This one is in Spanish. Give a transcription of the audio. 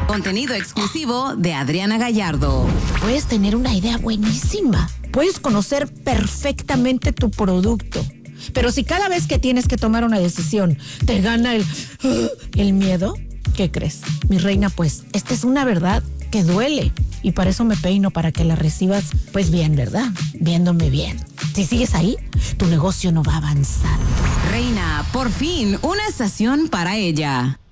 Contenido exclusivo de Adriana Gallardo. Puedes tener una idea buenísima. Puedes conocer perfectamente tu producto. Pero si cada vez que tienes que tomar una decisión te gana el miedo, ¿qué crees? Mi reina, pues, esta es una verdad que duele. Y para eso me peino, para que la recibas, pues bien, ¿verdad? Viéndome bien. Si sigues ahí, tu negocio no va a avanzar. Reina, por fin, una estación para ella.